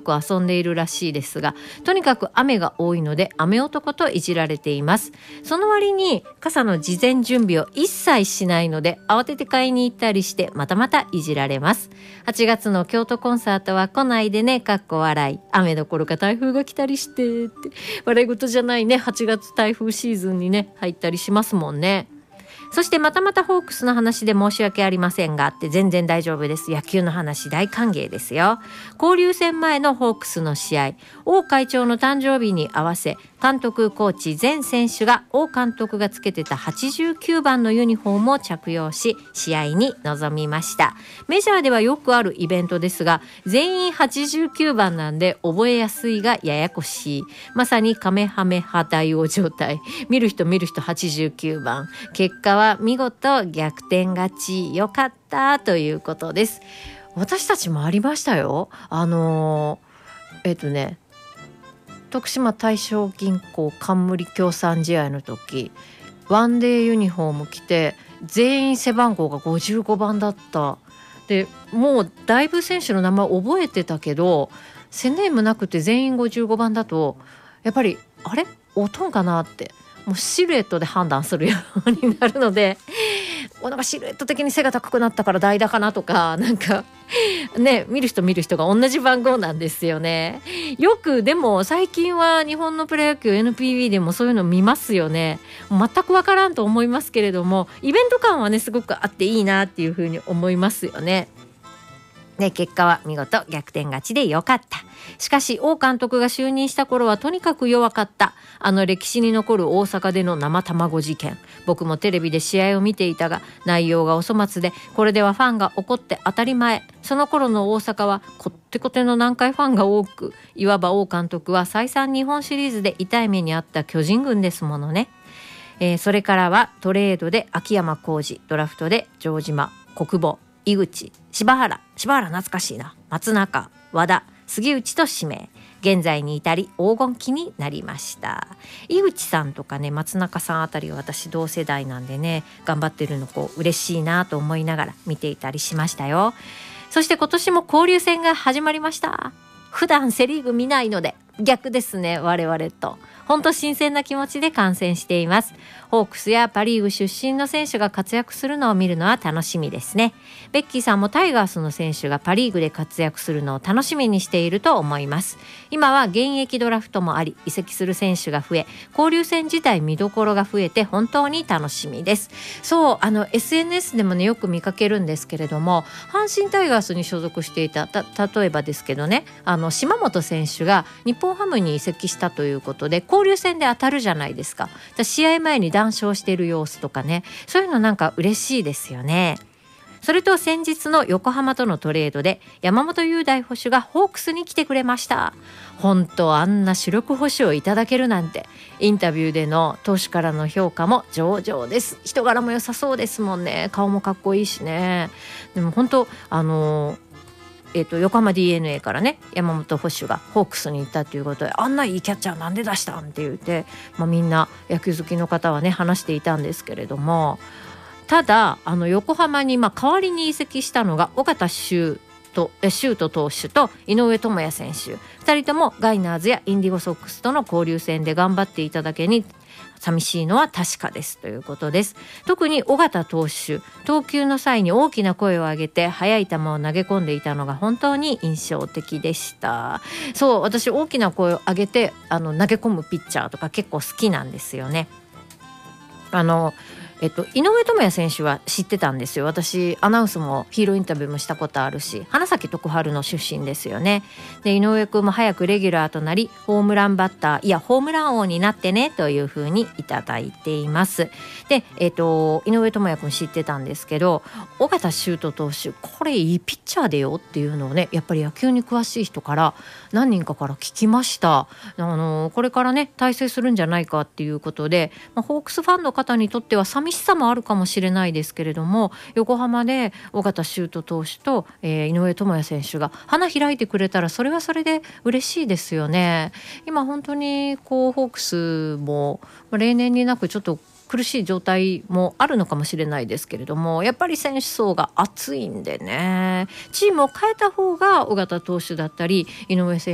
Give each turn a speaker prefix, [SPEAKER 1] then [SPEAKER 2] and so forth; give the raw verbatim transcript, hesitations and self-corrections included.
[SPEAKER 1] く遊んでいるらしいですが、とにかく雨が多いので雨男といじられています。その割に傘の事前準備を一切しないので慌てて買いに行ったりしてまたまたいじられます。はちがつの京都コンサートは来ないでね、かっこ笑い。雨どころか台風が来たりしてって笑い事じゃないね。はちがつ台風シーズンにね入ったりしますもんね。そしてまたまたホークスの話で申し訳ありませんがって全然大丈夫です。野球の話大歓迎ですよ。交流戦前のホークスの試合、王会長の誕生日に合わせ監督コーチ全選手が王監督がつけてたはちじゅうきゅうばんのユニフォームを着用し試合に臨みました。メジャーではよくあるイベントですが全員はちじゅうきゅうばんなんで覚えやすいがややこしい。まさにカメハメハ大王状態。見る人見る人はちじゅうきゅうばん。結果は見事逆転勝ち。よかったということです。私たちもありましたよ。あのー、えっとね徳島大正銀行冠協賛試合の時ワンデーユニフォーム着て全員背番号がごじゅうごばんだった。でもうだいぶ選手の名前覚えてたけど背ネームなくて全員ごじゅうごばんだとやっぱりあれおとんかなってもうシルエットで判断するようになるのでなんかシルエット的に背が高くなったから代打かなとかなんかね見る人見る人が同じ番号なんですよね。よくでも最近は日本のプロ野球 エヌピービー でもそういうの見ますよね。全くわからんと思いますけれどもイベント感はねすごくあっていいなっていうふうに思いますよね。で結果は見事逆転勝ちでよかった。しかし王監督が就任した頃はとにかく弱かった。あの歴史に残る大阪での生卵事件、僕もテレビで試合を見ていたが内容がお粗末でこれではファンが怒って当たり前。その頃の大阪はこってこての南海ファンが多く、いわば王監督は再三日本シリーズで痛い目にあった巨人軍ですものね。えー、それからはトレードで秋山浩二、ドラフトで城島、小久保、井口、柴原、柴原懐かしいな、松中、和田、杉内と指名。現在に至り黄金期になりました。井口さんとかね松中さんあたりは私同世代なんでね頑張ってるのこう嬉しいなと思いながら見ていたりしましたよ。そして今年も交流戦が始まりました。普段セリーグ見ないので逆ですね。我々と本当新鮮な気持ちで観戦しています。ホークスやパリーグ出身の選手が活躍するのを見るのは楽しみですね。ベッキーさんもタイガースの選手がパリーグで活躍するのを楽しみにしていると思います。今は現役ドラフトもあり移籍する選手が増え交流戦自体見どころが増えて本当に楽しみです。そうあの エスエヌエス でもねよく見かけるんですけれども阪神タイガースに所属していたた例えばですけどねあの島本選手が日本ハムに移籍したということで交流戦で当たるじゃないですか。試合前に談笑している様子とかねそういうのなんか嬉しいですよね。それと先日の横浜とのトレードで山本雄大捕手がホークスに来てくれました。本当あんな主力捕手をいただけるなんて。インタビューでの投手からの評価も上々です。人柄も良さそうですもんね。顔もかっこいいしね。でも本当あのえー、と横浜 ディーエヌエー からね山本捕手がホークスに行ったということであんないいキャッチャーなんで出したんって言って、まあ、みんな野球好きの方はね話していたんですけれどもただあの横浜にまあ代わりに移籍したのが尾形修と修斗投手と井上智也選手ふたりともガイナーズやインディゴソックスとの交流戦で頑張っていただけに寂しいのは確かですということです。特に尾形投手投球の際に大きな声を上げて速い球を投げ込んでいたのが本当に印象的でした。そう私大きな声を上げてあの投げ込むピッチャーとか結構好きなんですよね。あのえっと、井上智也選手は知ってたんですよ。私アナウンスもヒーローインタビューもしたことあるし花咲徳栄の出身ですよね。で井上君も早くレギュラーとなりホームランバッターいやホームラン王になってねというふうにいただいています。で、えっと、井上智也君知ってたんですけど尾形修斗投手これいいピッチャーでよっていうのをねやっぱり野球に詳しい人から何人かから聞きました。あのこれからね大成するんじゃないかっていうことで、まあ、ホークスファンの方にとっては寂しさもあるかもしれないですけれども横浜で尾形修斗投手と、えー、井上智也選手が花開いてくれたらそれはそれで嬉しいですよね。今本当にこうホークスも例年になくちょっと苦しい状態もあるのかもしれないですけれどもやっぱり選手層が厚いんでねチームを変えた方が尾形投手だったり井上選手